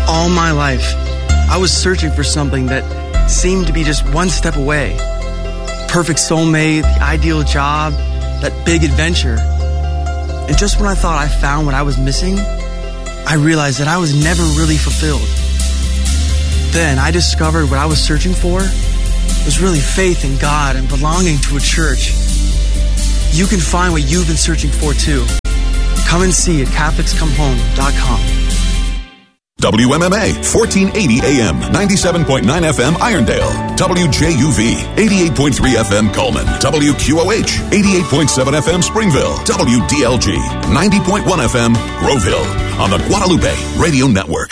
All my life, I was searching for something that seemed to be just one step away. Perfect soulmate, the ideal job, that big adventure. And just when I thought I found what I was missing, I realized that I was never really fulfilled. Then I discovered what I was searching for was really faith in God and belonging to a church. You can find what you've been searching for too. Come and see at CatholicsComeHome.com. WMMA, 1480 AM, 97.9 FM Irondale. WJUV, 88.3 FM Coleman. WQOH, 88.7 FM Springville. WDLG, 90.1 FM Groveville. On the Guadalupe Radio Network.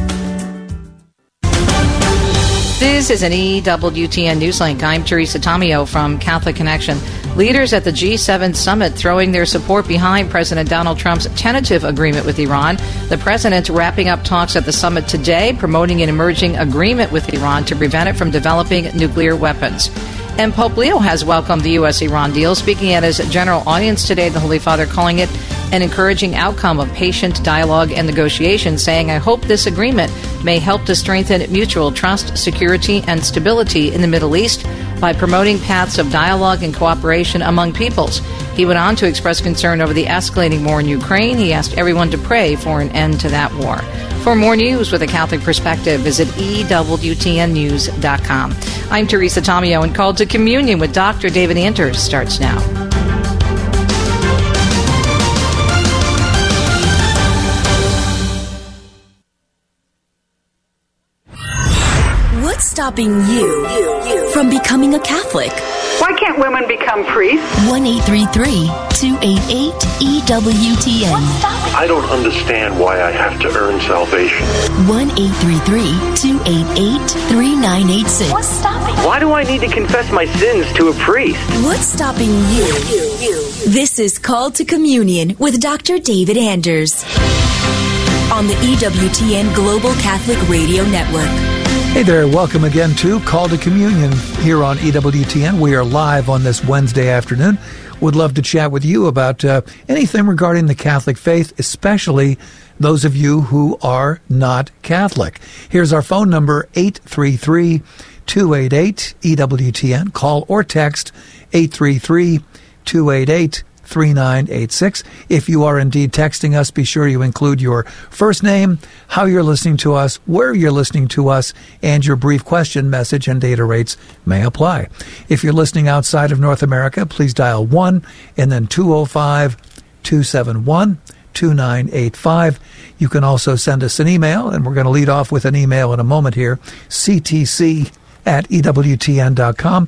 This is an EWTN Newslink. I'm Teresa Tomeo from Catholic Connection. Leaders at the G7 summit throwing their support behind President Donald Trump's tentative agreement with Iran. The president wrapping up talks at the summit today, promoting an emerging agreement with Iran to prevent it from developing nuclear weapons. And Pope Leo has welcomed the U.S.-Iran deal, speaking at his general audience today, the Holy Father calling it an encouraging outcome of patient dialogue and negotiation, saying, "I hope this agreement may help to strengthen mutual trust, security, and stability in the Middle East by promoting paths of dialogue and cooperation among peoples." He went on to express concern over the escalating war in Ukraine. He asked everyone to pray for an end to that war. For more news with a Catholic perspective, visit EWTNnews.com. I'm Teresa Tomeo, and Called to Communion with Dr. David Anders starts now. What's stopping you from becoming a Catholic? Why can't women become priests? 1-833-288-EWTN. I don't understand why I have to earn salvation. 1-833-288-3986. What's stopping you? Why do I need to confess my sins to a priest? What's stopping you? This is Called to Communion with Dr. David Anders on the EWTN Global Catholic Radio Network. Hey there, welcome again to Call to Communion here on EWTN. We are live on this Wednesday afternoon. Would love to chat with you about anything regarding the Catholic faith, especially those of you who are not Catholic. Here's our phone number, 833-288-EWTN. Call or text 833-288-3986. If you are indeed texting us, be sure you include your first name, how you're listening to us, where you're listening to us, and your brief question, message, and data rates may apply. If you're listening outside of North America, please dial 1 and then 205-271-2985. You can also send us an email, and we're going to lead off with an email in a moment here, ctc@ewtn.com.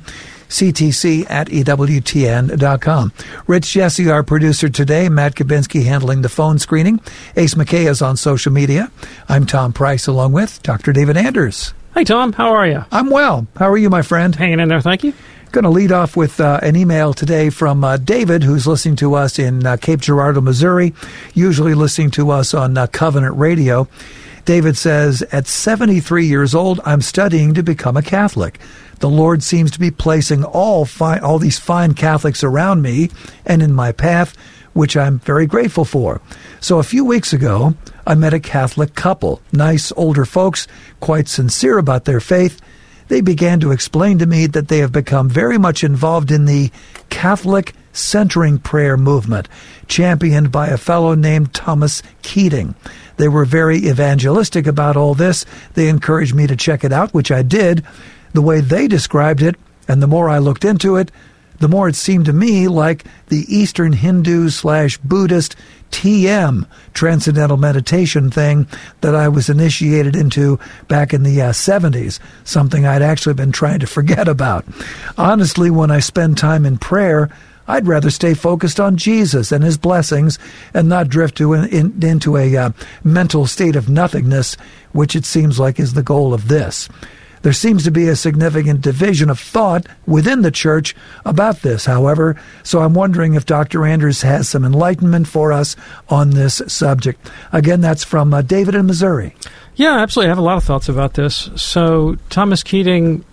ctc@ewtn.com. Rich Jesse, our producer today. Matt Kabinski handling the phone screening. Ace McKay is on social media. I'm Tom Price, along with Dr. David Anders. Hey, Tom. How are you? I'm well. How are you, my friend? Hanging in there, thank you. Going to lead off with an email today from David, who's listening to us in Cape Girardeau, Missouri, usually listening to us on Covenant Radio. David says, at 73 years old, I'm studying to become a Catholic. The Lord seems to be placing all these fine Catholics around me and in my path, which I'm very grateful for. So a few weeks ago, I met a Catholic couple, nice older folks, quite sincere about their faith. They began to explain to me that they have become very much involved in the Catholic centering prayer movement, championed by a fellow named Thomas Keating. They were very evangelistic about all this. They encouraged me to check it out, which I did. The way they described it, and the more I looked into it, the more it seemed to me like the Eastern Hindu/Buddhist TM, Transcendental Meditation thing that I was initiated into back in the 70s, something I'd actually been trying to forget about. Honestly, when I spend time in prayer, I'd rather stay focused on Jesus and his blessings and not drift into a mental state of nothingness, which it seems like is the goal of this. There seems to be a significant division of thought within the church about this, however, so I'm wondering if Dr. Anders has some enlightenment for us on this subject. Again, that's from David in Missouri. Yeah, absolutely. I have a lot of thoughts about this. So Thomas Keating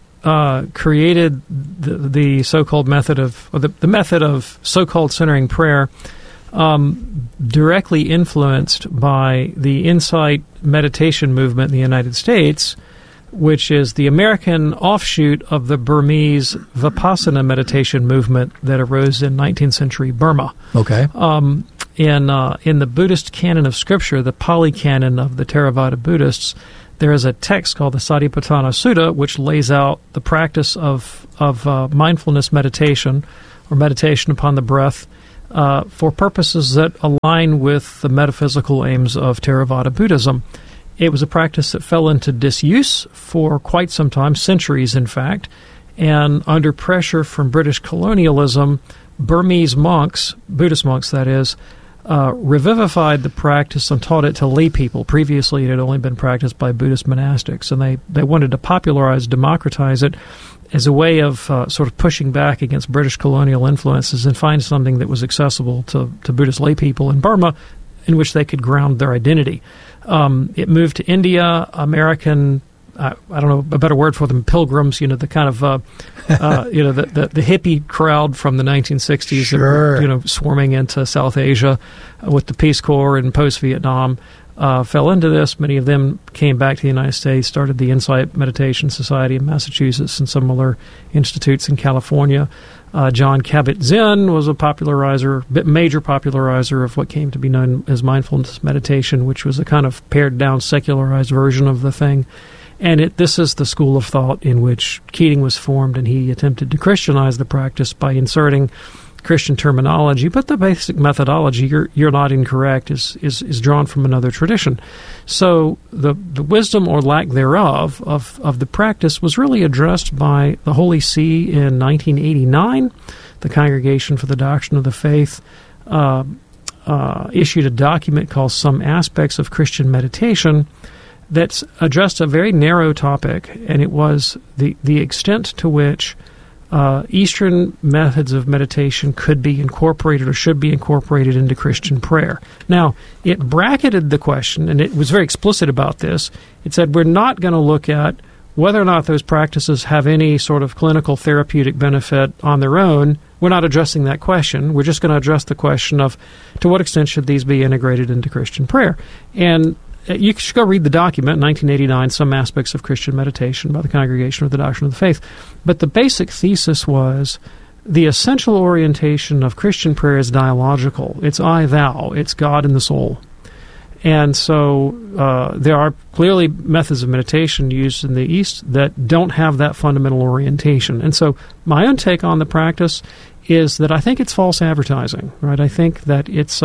created the so-called method of, or the method of so-called centering prayer directly influenced by the Insight meditation movement in the United States, which is the American offshoot of the Burmese Vipassana meditation movement that arose in 19th century Burma. Okay. In the Buddhist canon of scripture, the Pali canon of the Theravada Buddhists, there is a text called the Satipatthana Sutta, which lays out the practice of mindfulness meditation, or meditation upon the breath, for purposes that align with the metaphysical aims of Theravada Buddhism. It was a practice that fell into disuse for quite some time, centuries in fact, and under pressure from British colonialism, Burmese monks, Buddhist monks that is, revivified the practice and taught it to lay people. Previously it had only been practiced by Buddhist monastics, and they wanted to popularize, democratize it as a way of sort of pushing back against British colonial influences and find something that was accessible to Buddhist lay people in Burma in which they could ground their identity. It moved to India. American, I don't know a better word for them, pilgrims, the kind of, the hippie crowd from the 1960s Sure. that were, swarming into South Asia with the Peace Corps and post-Vietnam, fell into this. Many of them came back to the United States, started the Insight Meditation Society in Massachusetts and similar institutes in California. John Kabat-Zinn was a major popularizer of what came to be known as mindfulness meditation, which was a kind of pared-down, secularized version of the thing. And this is the school of thought in which Keating was formed, and he attempted to Christianize the practice by inserting Christian terminology, but the basic methodology, you're not incorrect, is drawn from another tradition. So the wisdom or lack thereof of the practice was really addressed by the Holy See in 1989. The Congregation for the Doctrine of the Faith issued a document called Some Aspects of Christian Meditation that's addressed a very narrow topic, and it was the extent to which Eastern methods of meditation could be incorporated or should be incorporated into Christian prayer. Now, it bracketed the question, and it was very explicit about this. It said we're not going to look at whether or not those practices have any sort of clinical therapeutic benefit on their own. We're not addressing that question. We're just going to address the question of to what extent should these be integrated into Christian prayer. And you should go read the document, 1989, Some Aspects of Christian Meditation by the Congregation of the Doctrine of the Faith. But the basic thesis was the essential orientation of Christian prayer is dialogical. It's I, thou. It's God and the soul. And so there are clearly methods of meditation used in the East that don't have that fundamental orientation. And so my own take on the practice is that I think it's false advertising, right? I think that it's,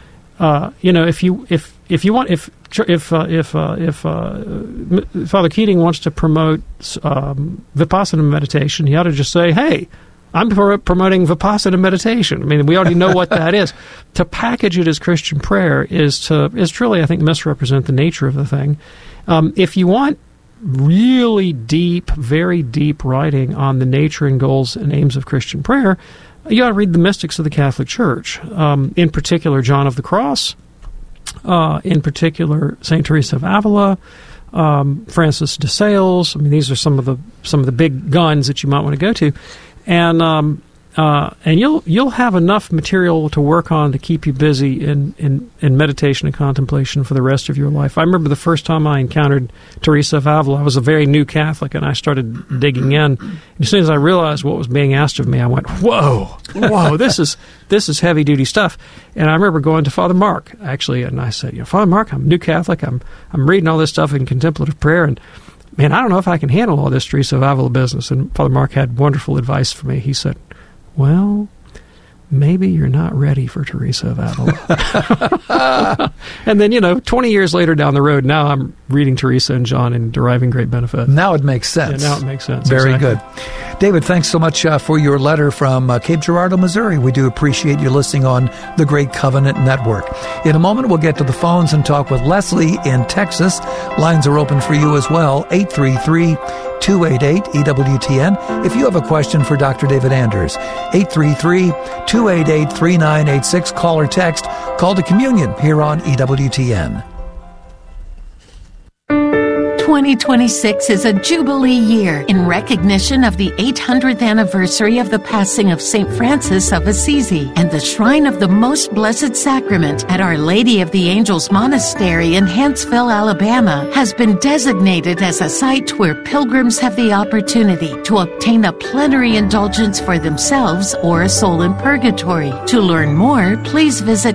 if Father Keating wants to promote Vipassana meditation, he ought to just say, hey, I'm promoting Vipassana meditation. I mean, we already know what that is. To package it as Christian prayer is truly, I think, misrepresent the nature of the thing. If you want really deep, very deep writing on the nature and goals and aims of Christian prayer, you ought to read the mystics of the Catholic Church, in particular John of the Cross, in particular St. Teresa of Avila, Francis de Sales. I mean, these are some of the big guns that you might want to go to, and you'll have enough material to work on to keep you busy in meditation and contemplation for the rest of your life. I remember the first time I encountered Teresa of Avila. I was a very new Catholic, and I started digging in. And as soon as I realized what was being asked of me, I went, "Whoa, this is heavy duty stuff." And I remember going to Father Mark actually, and I said, "Father Mark, I'm a new Catholic. I'm reading all this stuff in contemplative prayer, and man, I don't know if I can handle all this Teresa of Avila business." And Father Mark had wonderful advice for me. He said, well, maybe you're not ready for Teresa of Avila. And then, 20 years later down the road, now I'm reading Teresa and John and deriving great benefit. Now it makes sense. Yeah, now it makes sense. Very exactly. good. David, thanks so much for your letter from Cape Girardeau, Missouri. We do appreciate you listening on the Great Covenant Network. In a moment, we'll get to the phones and talk with Leslie in Texas. Lines are open for you as well, 833-288-EWTN. If you have a question for Dr. David Anders, 833-288-3986. Call or text. Call to Communion here on EWTN. 2026 is a Jubilee year in recognition of the 800th anniversary of the passing of St. Francis of Assisi, and the Shrine of the Most Blessed Sacrament at Our Lady of the Angels Monastery in Huntsville, Alabama, has been designated as a site where pilgrims have the opportunity to obtain a plenary indulgence for themselves or a soul in purgatory. To learn more, please visit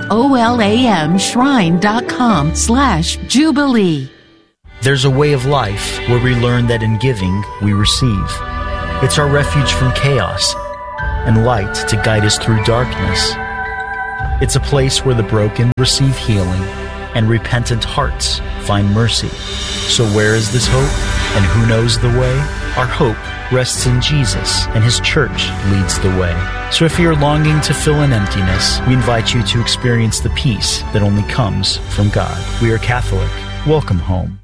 olamshrine.com/Jubilee. There's a way of life where we learn that in giving, we receive. It's our refuge from chaos and light to guide us through darkness. It's a place where the broken receive healing and repentant hearts find mercy. So where is this hope? And who knows the way? Our hope rests in Jesus, and His church leads the way. So if you're longing to fill an emptiness, we invite you to experience the peace that only comes from God. We are Catholic. Welcome home.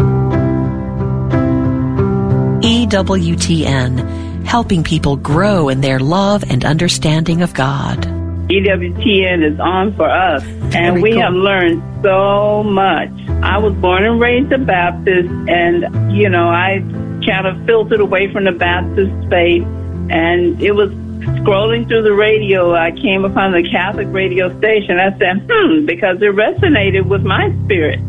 EWTN, helping people grow in their love and understanding of God. EWTN is on for us, and we have learned so much. I was born and raised a Baptist, and, I kind of filtered away from the Baptist faith, and it was scrolling through the radio, I came upon the Catholic radio station. I said, because it resonated with my spirit.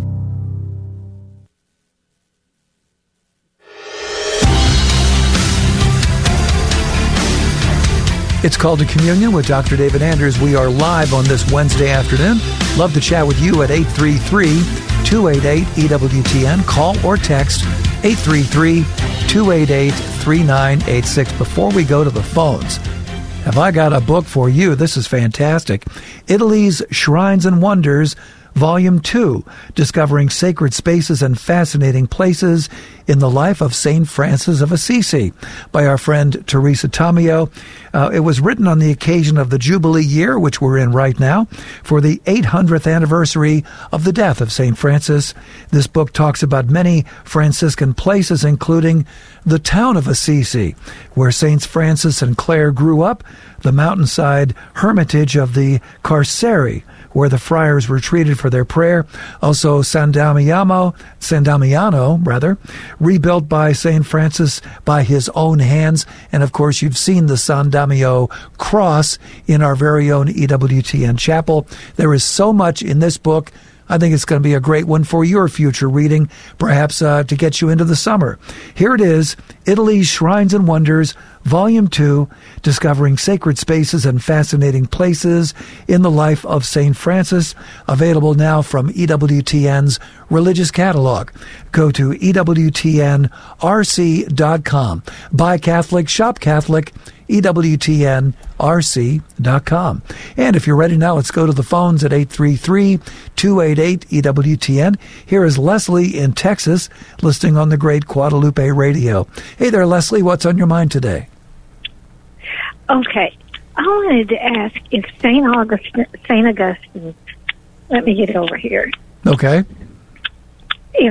It's Called to Communion with Dr. David Anders. We are live on this Wednesday afternoon. Love to chat with you at 833-288-EWTN. Call or text 833-288-3986. Before we go to the phones, have I got a book for you? This is fantastic. Italy's Shrines and Wonders, Volume 2, Discovering Sacred Spaces and Fascinating Places in the Life of St. Francis of Assisi, by our friend Teresa Tomeo. It was written on the occasion of the Jubilee year, which we're in right now, for the 800th anniversary of the death of St. Francis. This book talks about many Franciscan places, including the town of Assisi, where Saints Francis and Clare grew up, the mountainside hermitage of the Carceri, where the friars retreated for their prayer. Also, San Damiano, rebuilt by St. Francis by his own hands. And of course, you've seen the San Damiano cross in our very own EWTN chapel. There is so much in this book. I think it's going to be a great one for your future reading, perhaps to get you into the summer. Here it is, Italy's Shrines and Wonders, Volume 2, Discovering Sacred Spaces and Fascinating Places in the Life of St. Francis, available now from EWTN's Religious Catalog. Go to EWTNRC.com. Buy Catholic, shop Catholic, EWTNRC.com. And if you're ready now, let's go to the phones at 833-288-EWTN. Here is Leslie in Texas, listening on the great Guadalupe Radio. Hey there, Leslie. What's on your mind today? Okay. I wanted to ask if St. Augustine, let me get over here. Okay. If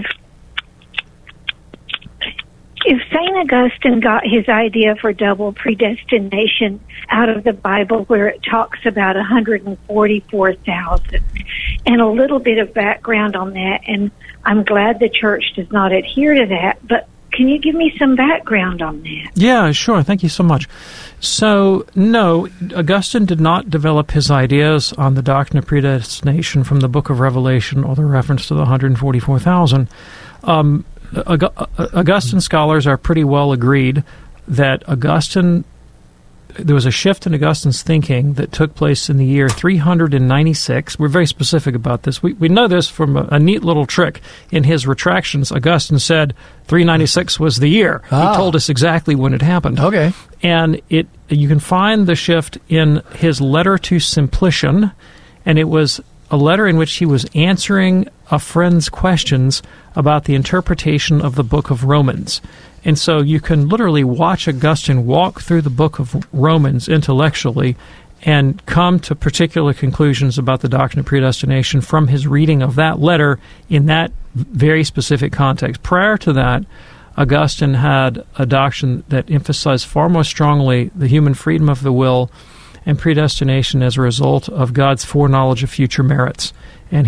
St. Augustine got his idea for double predestination out of the Bible, where it talks about 144,000, and a little bit of background on that, and I'm glad the church does not adhere to that, but can you give me some background on that? Yeah, sure. Thank you so much. So, no, Augustine did not develop his ideas on the doctrine of predestination from the book of Revelation or the reference to the 144,000. Augustine scholars are pretty well agreed that there was a shift in Augustine's thinking that took place in the year 396. We're very specific about this. We know this from a neat little trick. In his retractions, Augustine said 396 was the year. He told us exactly when it happened. Okay. And you can find the shift in his letter to Simplician, and it was a letter in which he was answering a friend's questions about the interpretation of the book of Romans. And so you can literally watch Augustine walk through the book of Romans intellectually and come to particular conclusions about the doctrine of predestination from his reading of that letter in that very specific context. Prior to that, Augustine had a doctrine that emphasized far more strongly the human freedom of the will and predestination as a result of God's foreknowledge of future merits. And he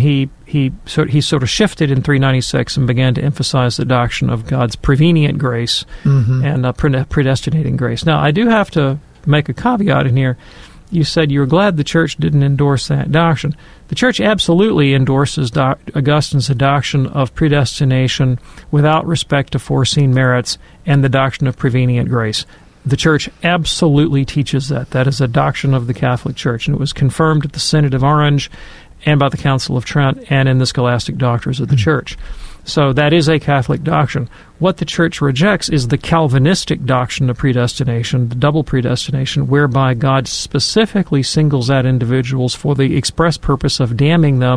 he sort of shifted in 396 and began to emphasize the doctrine of God's prevenient grace and predestinating grace. Now, I do have to make a caveat in here. You said you were glad the church didn't endorse that doctrine. The church absolutely endorses Augustine's doctrine of predestination without respect to foreseen merits and the doctrine of prevenient grace. The church absolutely teaches that. That is a doctrine of the Catholic Church, and it was confirmed at the Synod of Orange and by the Council of Trent and in the scholastic doctrines of the church. So that is a Catholic doctrine. What the church rejects is the Calvinistic doctrine of predestination, the double predestination, whereby God specifically singles out individuals for the express purpose of damning them